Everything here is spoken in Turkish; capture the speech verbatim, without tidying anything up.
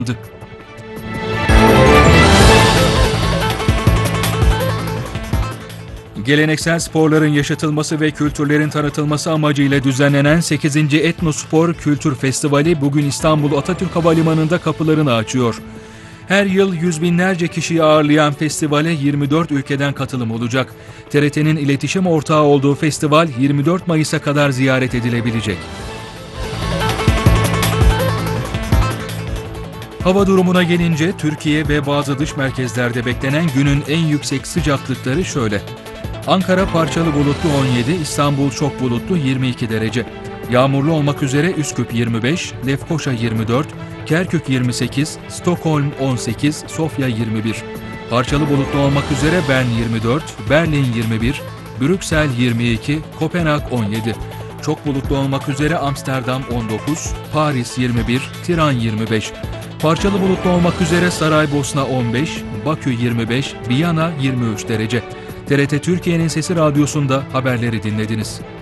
Geleneksel sporların yaşatılması ve kültürlerin tanıtılması amacıyla düzenlenen sekizinci Etnospor Kültür Festivali bugün İstanbul Atatürk Havalimanı'nda kapılarını açıyor. Her yıl yüz binlerce kişiyi ağırlayan festivale yirmi dört ülkeden katılım olacak. T R T'nin iletişim ortağı olduğu festival yirmi dört Mayıs'a kadar ziyaret edilebilecek. Hava durumuna gelince Türkiye ve bazı dış merkezlerde beklenen günün en yüksek sıcaklıkları şöyle. Ankara parçalı bulutlu on yedi, İstanbul çok bulutlu yirmi iki derece. Yağmurlu olmak üzere Üsküp yirmi beş, Lefkoşa yirmi dört, Kerkük yirmi sekiz, Stockholm on sekiz, Sofya yirmi bir. Parçalı bulutlu olmak üzere Bern yirmi dört, Berlin yirmi bir, Brüksel yirmi iki, Kopenhag on yedi. Çok bulutlu olmak üzere Amsterdam on dokuz, Paris yirmi bir, Tiran yirmi beş. Parçalı bulutlu olmak üzere Saraybosna on beş, Bakü yirmi beş, Viyana yirmi üç derece. T R T Türkiye'nin Sesi Radyosu'nda haberleri dinlediniz.